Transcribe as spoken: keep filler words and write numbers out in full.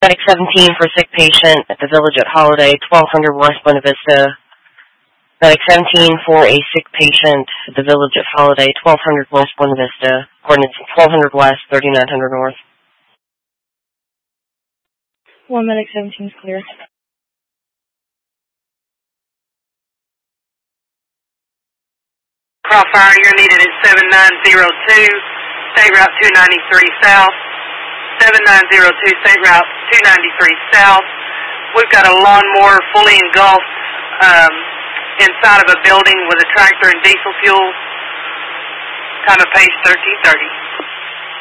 Medic seventeen for sick patient at the Village at Holiday, twelve hundred West Buena Vista. Medic seventeen for a sick patient at the Village at Holiday, twelve hundred West Buena Vista. Coordinates twelve hundred West, thirty-nine hundred North. One Medic seventeen is clear. Crossfire, you're needed at seven nine zero two, State Route two ninety-three South. seven nine zero two, State Route two ninety-three South. We've got a lawnmower fully engulfed um, inside of a building with a tractor and diesel fuel. Time of page thirteen thirty.